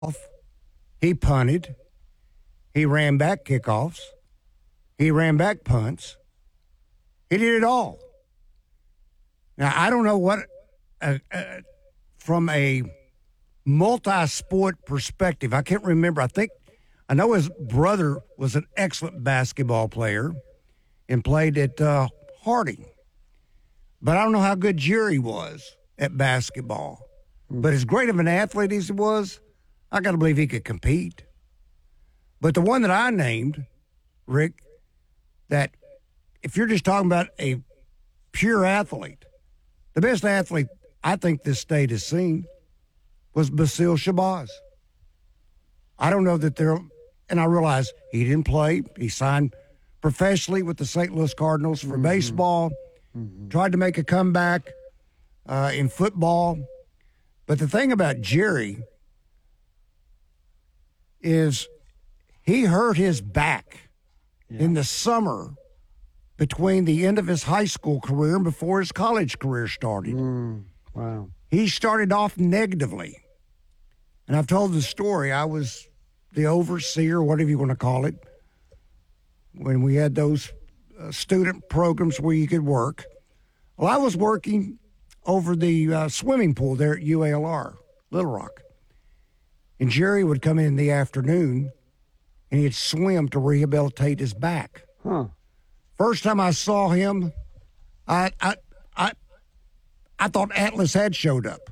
he punted, he ran back kickoffs, he ran back punts. He did it all. Now, I don't know what, from a multi-sport perspective, I can't remember. I know his brother was an excellent basketball player and played at Harding. But I don't know how good Jerry was at basketball. But as great of an athlete as he was, I got to believe he could compete. But the one that I named, Rick, that if you're just talking about a pure athlete, the best athlete I think this state has seen was Basil Shabazz. I don't know that and I realize he didn't play. He signed professionally with the St. Louis Cardinals for baseball, tried to make a comeback in football. But the thing about Jerry is he hurt his back in the summer between the end of his high school career and before his college career started. Wow. He started off negatively. And I've told the story. I was the overseer, whatever you want to call it, when we had those student programs where you could work. Well, I was working over the swimming pool there at UALR, Little Rock. And Jerry would come in the afternoon, and he'd swim to rehabilitate his back. First time I saw him, I thought Atlas had showed up.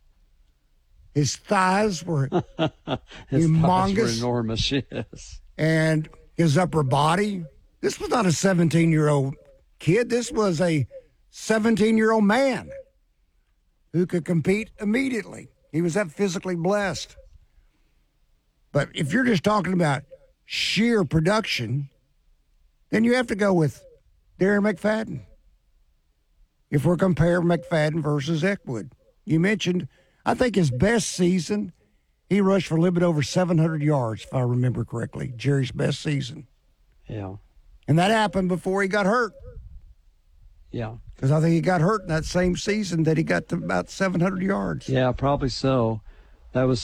His thighs were His humongous. thighs were enormous, yes. And his upper body. This was not a 17-year-old kid. This was a 17-year-old man who could compete immediately. He was that physically blessed. But if you're just talking about sheer production, then you have to go with Darren McFadden. If we're comparing McFadden versus Eckwood. You mentioned, I think his best season, he rushed for a little bit over 700 yards, if I remember correctly. Jerry's best season. Yeah. And that happened before he got hurt. Yeah. Because I think he got hurt in that same season that he got to about 700 yards. Yeah, probably so. That was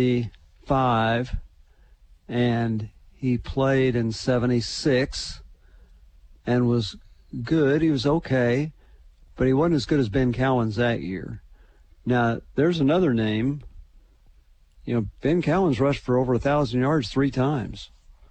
75, and he played in 76 and was good. He was okay, but he wasn't as good as Ben Cowens that year. Now, there's another name. You know, Ben Cowens rushed for over 1,000 yards 3 times.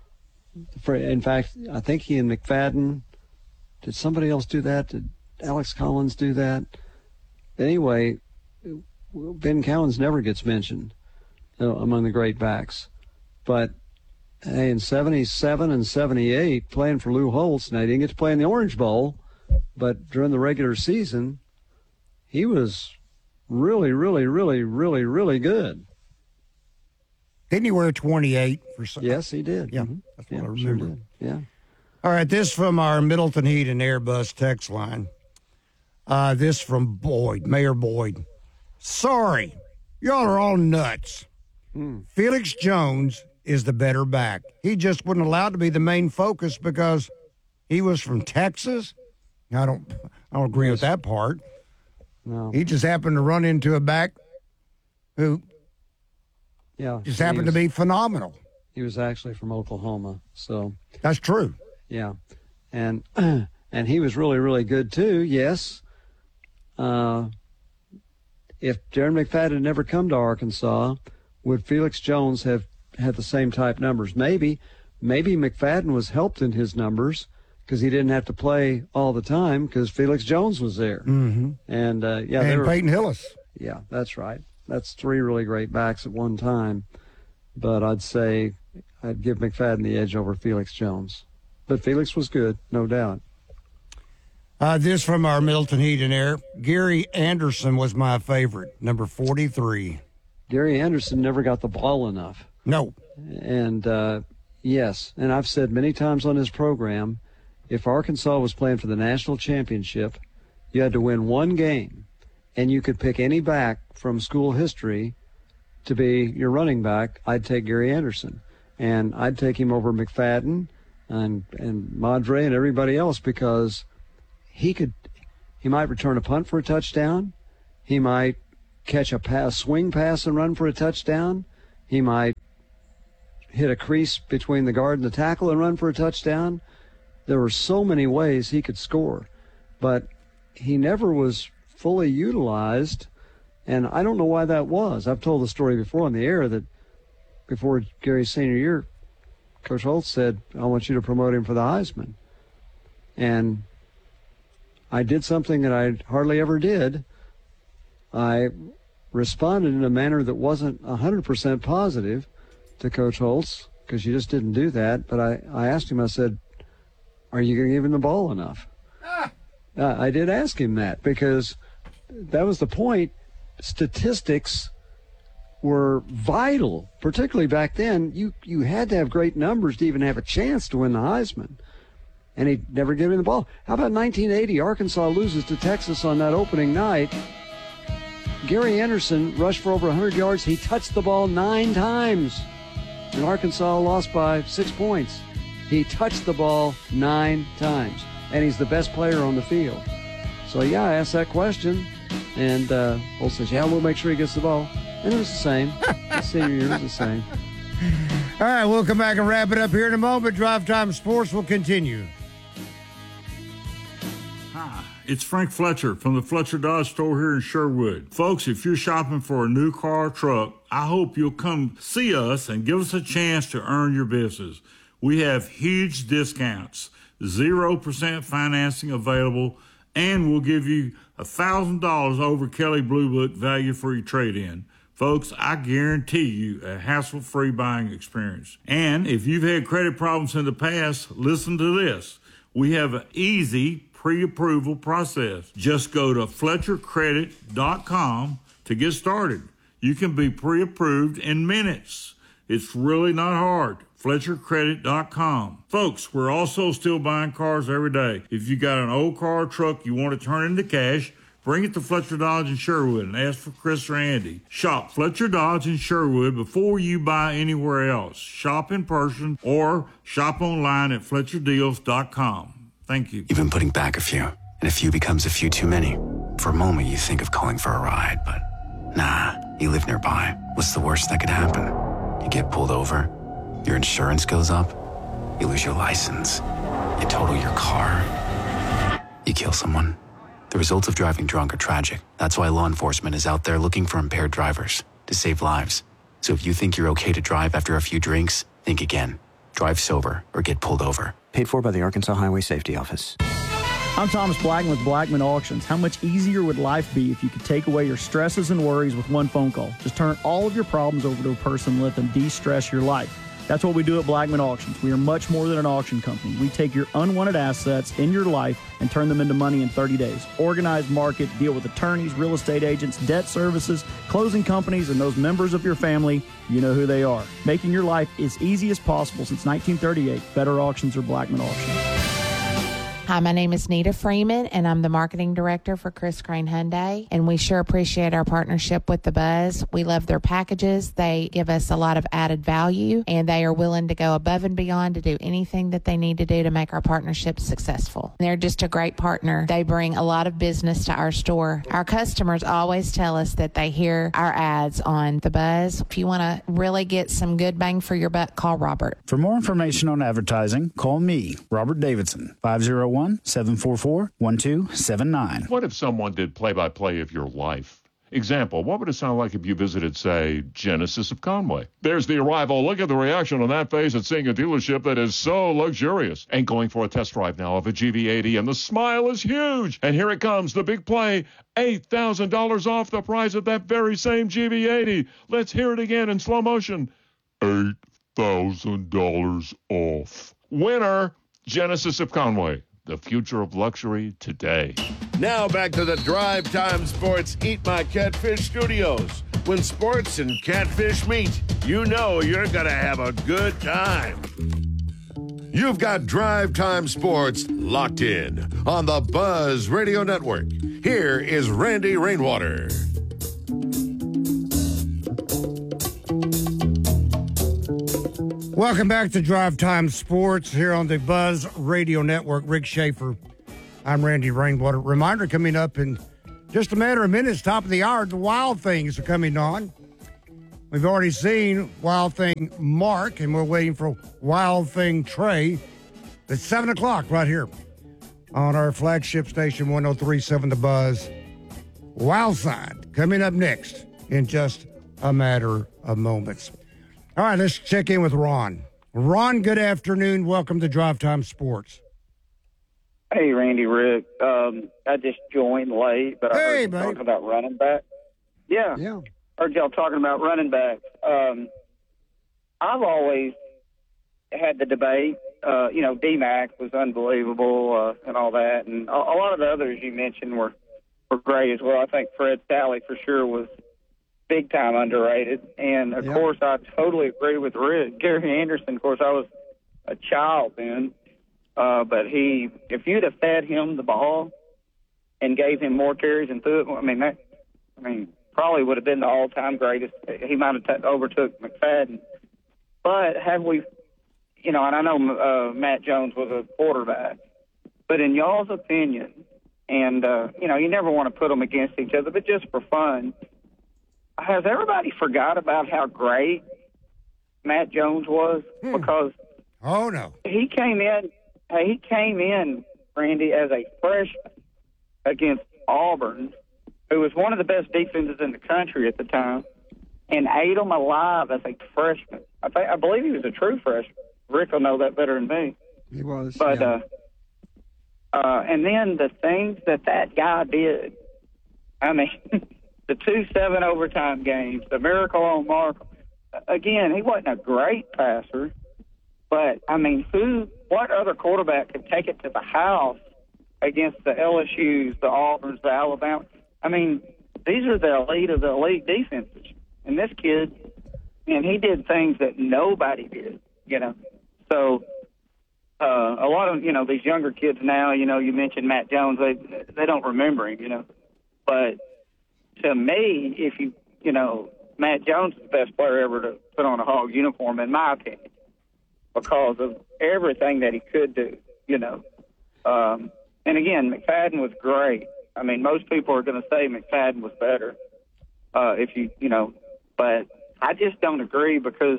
In fact, I think he and McFadden, did somebody else do that? Did Alex Collins do that? Anyway, Ben Cowens never gets mentioned among the great backs. But, hey, in 77 and 78, playing for Lou Holtz, now he didn't get to play in the Orange Bowl, but during the regular season, he was really, really, really, really, really good. Didn't he wear 28 for some? Yes, he did. Yeah, that's what I remember. Sure did. Yeah. All right, this from our Middleton Heat and Airbus text line. This from Boyd, Mayor Boyd. Sorry, y'all are all nuts. Felix Jones is the better back. He just wasn't allowed to be the main focus because he was from Texas. I don't agree with that part. No. He just happened to run into a back who just happened to be phenomenal. He was actually from Oklahoma, so that's true. Yeah, and he was really, really good too. Yes. If Darren McFadden had never come to Arkansas, would Felix Jones have had the same type numbers? Maybe McFadden was helped in his numbers because he didn't have to play all the time because Felix Jones was there. Mm-hmm. And Peyton Hillis. Yeah, that's right. That's 3 really great backs at one time. But I'd say I'd give McFadden the edge over Felix Jones. But Felix was good, no doubt. This from our Middleton Heat and Air. Gary Anderson was my favorite, number 43. Gary Anderson never got the ball enough. No. And, yes, and I've said many times on this program, if Arkansas was playing for the national championship, you had to win one game, and you could pick any back from school history to be your running back. I'd take Gary Anderson, and I'd take him over McFadden and Madre and everybody else because he might return a punt for a touchdown. He might catch a swing pass and run for a touchdown. He might hit a crease between the guard and the tackle and run for a touchdown. There were so many ways he could score, but he never was fully utilized, and I don't know why that was. I've told the story before on the air that before Gary's senior year, Coach Holtz said, I want you to promote him for the Heisman. And I did something that I hardly ever did. I responded in a manner that wasn't 100% positive to Coach Holtz, because you just didn't do that. But I asked him, I said, are you going to give him the ball enough? I did ask him that, because that was the point. Statistics were vital, particularly back then. You had to have great numbers to even have a chance to win the Heisman. And he never gave him the ball. How about 1980? Arkansas loses to Texas on that opening night. Gary Anderson rushed for over 100 yards. He touched the ball 9 times. And Arkansas lost by 6 points. He touched the ball 9 times. And he's the best player on the field. So, yeah, I asked that question. And Holtz says, yeah, we'll make sure he gets the ball. And it was the same. The senior year was the same. All right, we'll come back and wrap it up here in a moment. Drive Time Sports will continue. Hi, it's Frank Fletcher from the Fletcher Dodge store here in Sherwood. Folks, if you're shopping for a new car or truck, I hope you'll come see us and give us a chance to earn your business. We have huge discounts, 0% financing available, and we'll give you $1,000 over Kelly Blue Book value for your trade-in. Folks, I guarantee you a hassle-free buying experience. And if you've had credit problems in the past, listen to this. We have an easy pre-approval process. Just go to FletcherCredit.com to get started. You can be pre-approved in minutes. It's really not hard. FletcherCredit.com. Folks, we're also still buying cars every day. If you got an old car or truck you want to turn into cash, bring it to Fletcher Dodge in Sherwood and ask for Chris or Andy. Shop Fletcher Dodge in Sherwood before you buy anywhere else. Shop in person or shop online at FletcherDeals.com. Thank you. You've been putting back a few, and a few becomes a few too many. For a moment, you think of calling for a ride, but nah, you live nearby. What's the worst that could happen? You get pulled over, your insurance goes up, you lose your license, you total your car, you kill someone. The results of driving drunk are tragic. That's why law enforcement is out there looking for impaired drivers to save lives. So if you think you're okay to drive after a few drinks, think again. Drive sober or get pulled over. Paid for by the Arkansas Highway Safety Office. I'm Thomas Blackman with Blackman Auctions. How much easier would life be if you could take away your stresses and worries with one phone call? Just turn all of your problems over to a person and let them de-stress your life. That's what we do at Blackman Auctions. We are much more than an auction company. We take your unwanted assets in your life and turn them into money in 30 days. Organize, market, deal with attorneys, real estate agents, debt services, closing companies, and those members of your family. You know who they are. Making your life as easy as possible since 1938. Better auctions or Blackman Auctions. Hi, my name is Nita Freeman, and I'm the marketing director for Chris Crane Hyundai, and we sure appreciate our partnership with The Buzz. We love their packages. They give us a lot of added value, and they are willing to go above and beyond to do anything that they need to do to make our partnership successful. They're just a great partner. They bring a lot of business to our store. Our customers always tell us that they hear our ads on The Buzz. If you want to really get some good bang for your buck, call Robert. For more information on advertising, call me, Robert Davidson, 501-744-1279. What if someone did play-by-play of your life? Example, what would it sound like if you visited, say, Genesis of Conway? There's the arrival. Look at the reaction on that face at seeing a dealership that is so luxurious. And going for a test drive now of a GV80, and the smile is huge. And here it comes, the big play, $8,000 off the price of that very same GV80. Let's hear it again in slow motion. $8,000 off. Winner, Genesis of Conway. The future of luxury today. Now back to the Drive Time Sports Eat My Catfish studios. When sports and catfish meet, you know you're going to have a good time. You've got Drive Time Sports locked in on the Buzz Radio Network. Here is Randy Rainwater. Welcome back to Drive Time Sports here on the Buzz Radio Network. Rick Schaefer. I'm Randy Rainwater. Reminder coming up in just a matter of minutes, top of the hour, the Wild Things are coming on. We've already seen Wild Thing Mark, and we're waiting for Wild Thing Trey. It's 7 o'clock right here on our flagship station, 103.7 The Buzz. Wild Side coming up next in just a matter of moments. All right, let's check in with Ron. Ron, good afternoon. Welcome to Drive Time Sports. Hey, Randy, Rick. I just joined late, but I heard you talking about running back. Yeah. Heard y'all talking about running backs. I've always had the debate. D-Mac was unbelievable and all that, and a lot of the others you mentioned were great as well. I think Fred Staley for sure was big time underrated, and of course I totally agree with Rick. Gary Anderson, of course, I was a child then, but if you'd have fed him the ball and gave him more carries and threw it, probably would have been the all-time greatest. He might have overtook McFadden. But have we, and I know Matt Jones was a quarterback, but in y'all's opinion, and, you never want to put them against each other, but just for fun, has everybody forgot about how great Matt Jones was? Because he came in, Randy, as a freshman against Auburn, who was one of the best defenses in the country at the time, and ate them alive as a freshman. I believe he was a true freshman. Rick will know that better than me. He was. But and then the things that guy did. The 2-7 overtime games, the miracle on Mark. Again, he wasn't a great passer, but what other quarterback could take it to the house against the LSUs, the Auburns, the Alabama? These are the elite of the elite defenses. And this kid, he did things that nobody did, So a lot of, these younger kids now, you mentioned Matt Jones, they don't remember him, But to me, Matt Jones is the best player ever to put on a Hog uniform, in my opinion, because of everything that he could do, And again, McFadden was great. Most people are going to say McFadden was better, but I just don't agree, because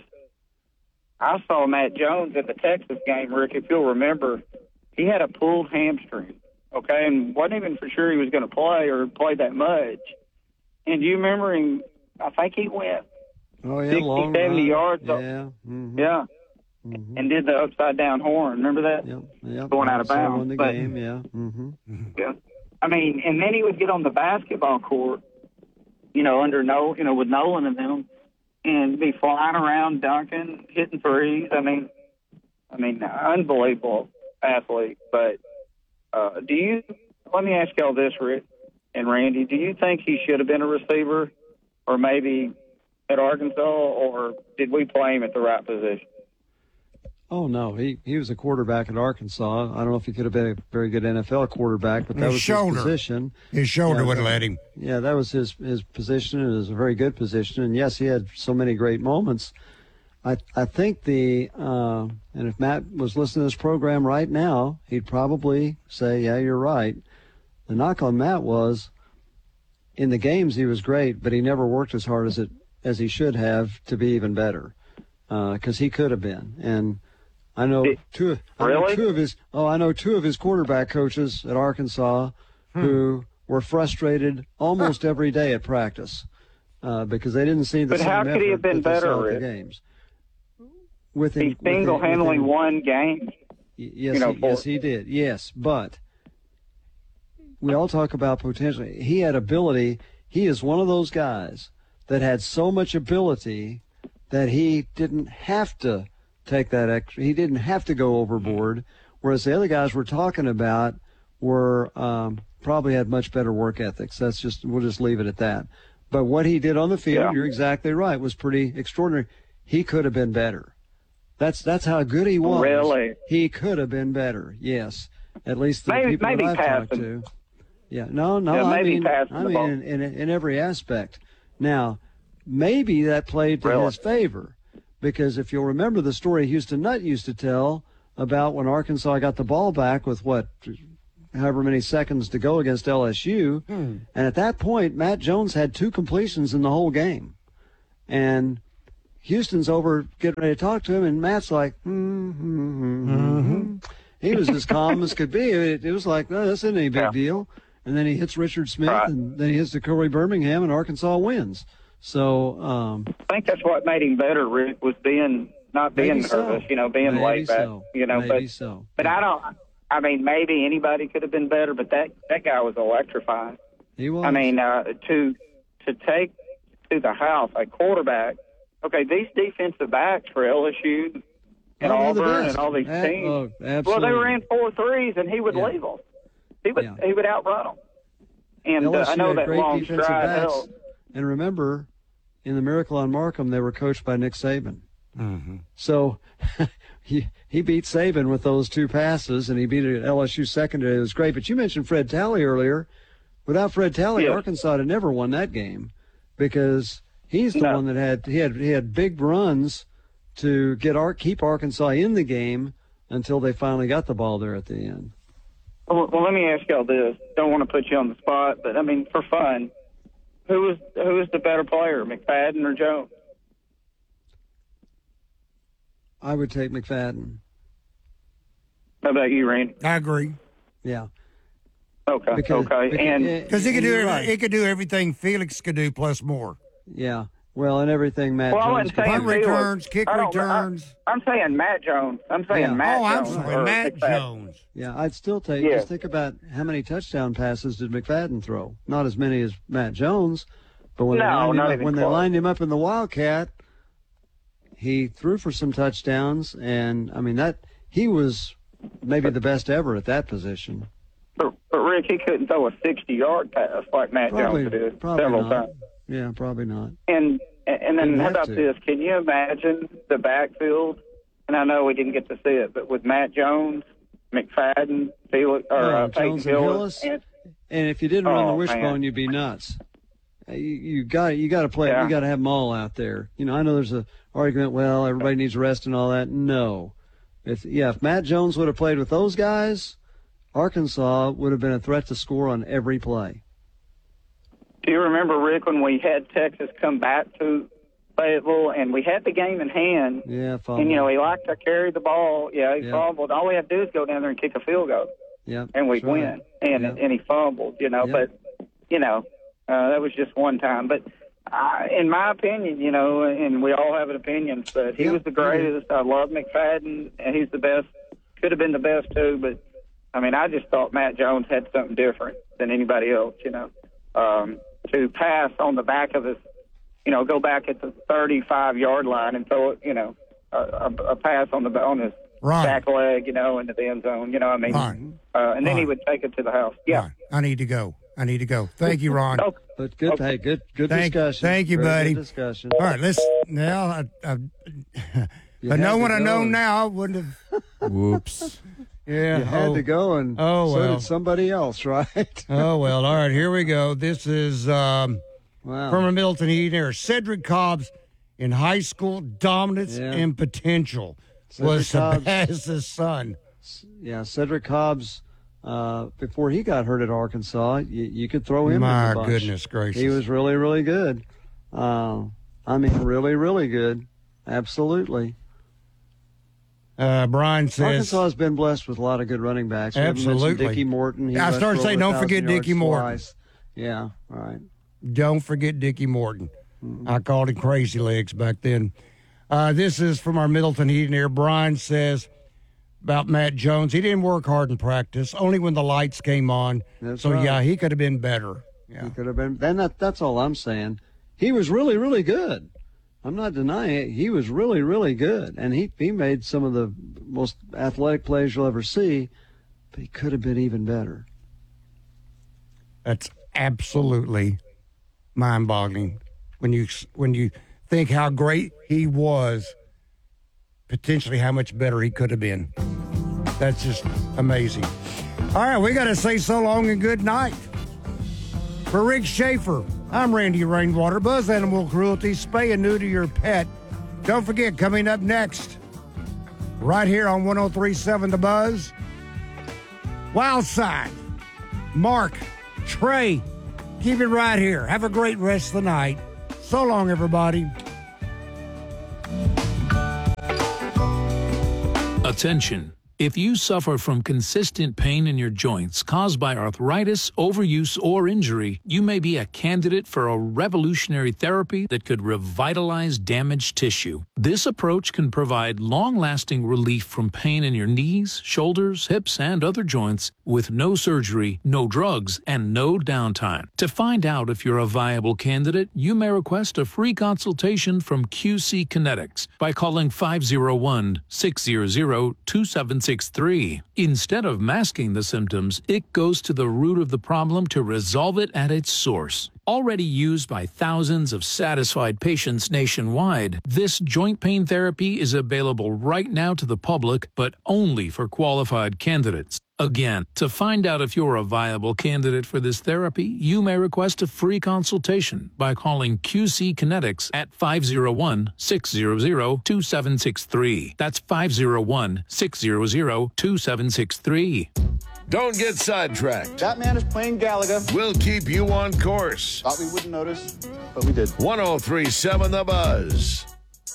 I saw Matt Jones at the Texas game, Rick, if you'll remember. He had a pulled hamstring, okay, and wasn't even for sure he was going to play or play that much. And do you remember him? I think he went 60, 70 yards. Yeah. Mm-hmm. And did the upside-down horn. Remember that? Yep. Going out of bounds. Won the game, yeah. Mm-hmm. Yeah. And then he would get on the basketball court, under with Nolan and them, and be flying around, dunking, hitting threes. Unbelievable athlete. But let me ask y'all this, Rick and Randy, do you think he should have been a receiver, or maybe at Arkansas, or did we play him at the right position? Oh, no. He was a quarterback at Arkansas. I don't know if he could have been a very good NFL quarterback, but that was his position. His shoulder wouldn't let him. Yeah, that was his position. It was a very good position. And, yes, he had so many great moments. I think and if Matt was listening to this program right now, he'd probably say, yeah, you're right. The knock on Matt was, in the games he was great, but he never worked as hard as he should have to be even better, because he could have been. And I know two of his quarterback coaches at Arkansas who were frustrated almost every day at practice because they didn't see the same effort. But how could he have been better at the games? He single-handedly won games. Yes, he did. Yes, but we all talk about potential. He had ability. He is one of those guys that had so much ability that he didn't have to take that extra. He didn't have to go overboard, whereas the other guys we're talking about were probably had much better work ethics. We'll just leave it at that. But what he did on the field, you're exactly right, was pretty extraordinary. He could have been better. That's how good he was. Really? He could have been better. Yes, at least the people that I've talked to. Yeah, no. I mean in every aspect. Now, maybe that played to his favor, because if you'll remember the story Houston Nutt used to tell about when Arkansas got the ball back with however many seconds to go against LSU, and at that point Matt Jones had 2 completions in the whole game, and Houston's over getting ready to talk to him, and Matt's like, He was as calm as could be. It was like, no, this isn't any big deal. And then he hits Richard Smith, and then he hits Corey Birmingham, and Arkansas wins. So I think that's what made him better, Rick, was not being nervous, being laid back, But I mean, maybe anybody could have been better, but that guy was electrifying. He was. I mean, to take to the house a quarterback. Okay, these defensive backs for LSU and Auburn and all these teams. Well, they ran 4-3s, and he would leave them. He would outrun them. And LSU I know had that great long defensive stride backs. helped. And remember, in the Miracle on Markham, they were coached by Nick Saban. Mm-hmm. So he beat Saban with those two passes, and he beat it at LSU secondary. It was great. But you mentioned Fred Talley earlier. Without Fred Talley, Arkansas had never won that game because he's the one that had big runs to keep Arkansas in the game until they finally got the ball there at the end. Well, let me ask y'all this. Don't want to put you on the spot, but I mean, for fun, who is the better player, McFadden or Jones? I would take McFadden. How about you, Randy? I agree. Yeah. Okay. And because he could do everything Felix could do plus more. Yeah. Well, and everything Matt Jones could do. Punt returns, kick returns. I'm saying Matt Jones. I'm saying Matt Jones. Oh, I'm sorry, Matt Jones. Yeah, I'd still take. Just think about how many touchdown passes did McFadden throw? Not as many as Matt Jones, but when they lined him up in the Wildcat, he threw for some touchdowns, and I mean he was maybe the best ever at that position. But Rick, he couldn't throw a 60-yard pass like Matt Jones did several times. Yeah, probably not. And then how about this? Can you imagine the backfield? And I know we didn't get to see it, but with Matt Jones, McFadden, Felix, or Peyton Hillis, and if you didn't run the wishbone, you'd be nuts. You got to play. You got to have them all out there. I know there's an argument. Well, everybody needs rest and all that. No, if Matt Jones would have played with those guys, Arkansas would have been a threat to score on every play. Do you remember, Rick, when we had Texas come back to Fayetteville and we had the game in hand? Yeah, fumbled. And, he liked to carry the ball. Yeah, he fumbled. All we had to do is go down there and kick a field goal. Yeah, and we'd win. And he fumbled, but, that was just one time. But in my opinion, and we all have an opinion, but he was the greatest. I love McFadden, and he's the best. Could have been the best, too. But, I just thought Matt Jones had something different than anybody else, to pass on the back of his, go back at the 35-yard line and throw it, a pass on his back leg, into the end zone. And then he would take it to the house. Yeah. Ron, I need to go. Thank you, Ron. But good discussion. Thank you, buddy. Good discussion. All right, let's now. If I know what I know now, I wouldn't have. Whoops. Yeah, you had to go, and so did somebody else, right? Oh, well. All right, here we go. This is from a Middleton Heat Air. Cedric Cobb's in high school dominance and potential was Shabazz's son. Yeah, Cedric Cobb's, before he got hurt at Arkansas, you could throw him in the bunch. My goodness gracious. He was really, really good. Really, really good. Absolutely. Brian says Arkansas has been blessed with a lot of good running backs. Absolutely. Dickie Morton. I started saying, don't forget Dickie Morton. Yeah, all right. Don't forget Dickie Morton. I called him Crazy Legs back then. This is from our Middleton Heat and Air. Brian says about Matt Jones, he didn't work hard in practice, only when the lights came on. That's right. Yeah, he could have been better. Yeah. He could have been. Then that's all I'm saying. He was really, really good. I'm not denying it. He was really, really good. And he made some of the most athletic plays you'll ever see, but he could have been even better. That's absolutely mind-boggling when you think how great he was, potentially how much better he could have been. That's just amazing. All right, we got to say so long and good night. For Rick Schaefer, I'm Randy Rainwater. Buzz Animal Cruelty, spay and neuter your pet. Don't forget, coming up next, right here on 103.7 The Buzz, Wildside, Mark, Trey, keep it right here. Have a great rest of the night. So long, everybody. Attention! If you suffer from consistent pain in your joints caused by arthritis, overuse, or injury, you may be a candidate for a revolutionary therapy that could revitalize damaged tissue. This approach can provide long-lasting relief from pain in your knees, shoulders, hips, and other joints with no surgery, no drugs, and no downtime. To find out if you're a viable candidate, you may request a free consultation from QC Kinetics by calling 501-600-2763. Instead of masking the symptoms, it goes to the root of the problem to resolve it at its source. Already used by thousands of satisfied patients nationwide, this joint pain therapy is available right now to the public, but only for qualified candidates. Again, to find out if you're a viable candidate for this therapy, you may request a free consultation by calling QC Kinetics at 501-600-2763. That's 501-600-2763. Don't get sidetracked. That man is playing Galaga. We'll keep you on course. Thought we wouldn't notice, but we did. 103.7 The Buzz.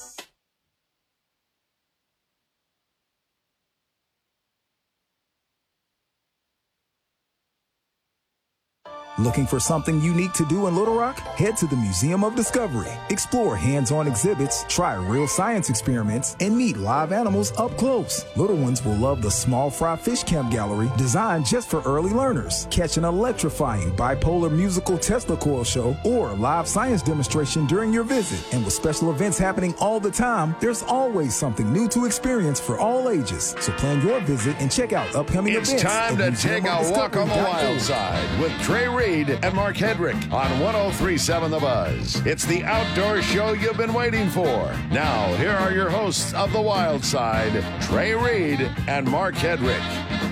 Looking for something unique to do in Little Rock? Head to the Museum of Discovery. Explore hands-on exhibits, try real science experiments, and meet live animals up close. Little ones will love the Small Fry Fish Camp Gallery, designed just for early learners. Catch an electrifying bipolar musical Tesla coil show or live science demonstration during your visit. And with special events happening all the time, there's always something new to experience for all ages. So plan your visit and check out upcoming events. It's time to take a walk on the wild side with Trey Reed and Mark Hedrick on 103.7 The Buzz. It's the outdoor show you've been waiting for. Now, here are your hosts of The Wild Side, Trey Reed and Mark Hedrick.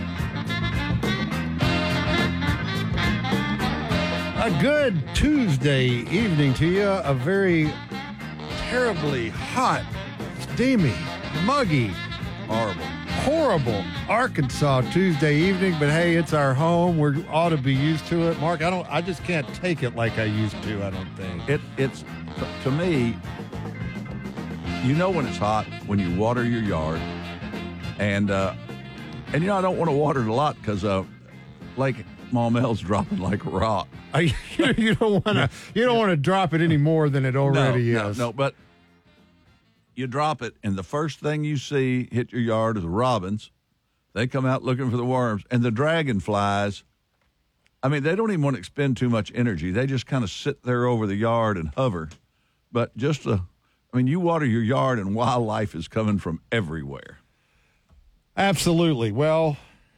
A good Tuesday evening to you. A very terribly hot, steamy, muggy, horrible Arkansas Tuesday evening, but hey, it's our home. We ought to be used to it. Mark, I just can't take it like I used to, I don't think. It's to me, you know when it's hot when you water your yard, and I don't want to water it a lot because Lake Maumell's dropping like a rock. You don't want to drop it any more than it already is. No, but you drop it, and the first thing you see hit your yard is the robins. They come out looking for the worms, and the dragonflies. I mean, they don't even want to expend too much energy. They just kind of sit there over the yard and hover. But you water your yard, and wildlife is coming from everywhere. Absolutely. Well,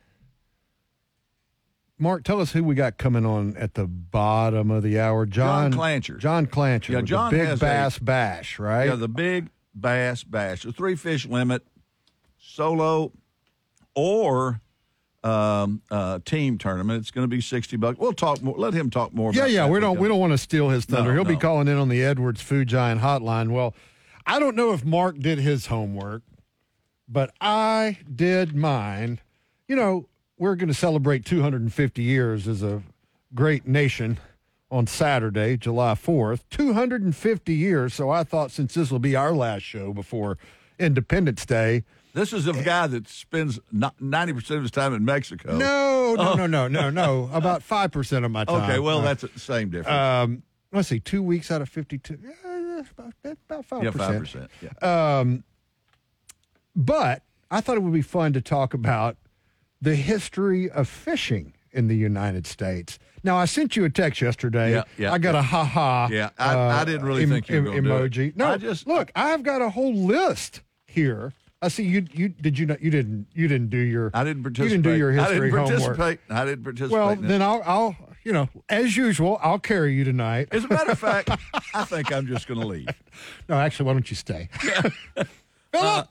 Mark, tell us who we got coming on at the bottom of the hour. John Clancher. John Clancher. Yeah, John the Big Bass Bash, right? Yeah, the Big Bass Bash. The 3-fish limit, solo or team tournament. It's going to be $60. We'll talk more. Let him talk more. Yeah, we don't want to steal his thunder. He'll be calling in on the Edwards Food Giant hotline. Well, I don't know if Mark did his homework, but I did mine. You know, we're going to celebrate 250 years as a great nation on Saturday, July 4th. 250 years. So I thought since this will be our last show before Independence Day. This is a guy that spends 90% of his time in Mexico. No. About 5% of my time. Okay, well, that's the same difference. Let's see, 2 weeks out of 52. About 5%. Yeah, 5%. Yeah. But I thought it would be fun to talk about the history of fishing in the United States. Now, I sent you a text yesterday. Yeah, I got a ha-ha. Yeah, I didn't really think you were going to emoji. do it. No, look, I've got a whole list here. I see you didn't do your I didn't participate. You didn't do your history homework. I didn't participate. Well, then I'll as usual, I'll carry you tonight. As a matter of fact, I think I'm just going to leave. No, actually, why don't you stay? Philip.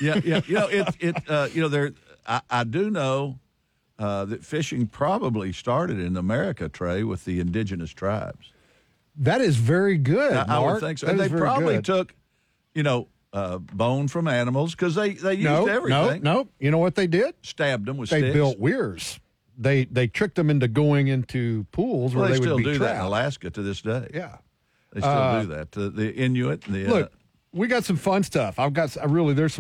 I do know that fishing probably started in America, Trey, with the indigenous tribes. That is very good, Mark. I would think so. And they probably took, bone from animals because they used everything. No. You know what they did? Stabbed them with sticks. They built weirs. They tricked them into going into pools where they would be trapped. They still do that in Alaska to this day. Yeah. They still do that. The Inuit. Look, we got some fun stuff. There's some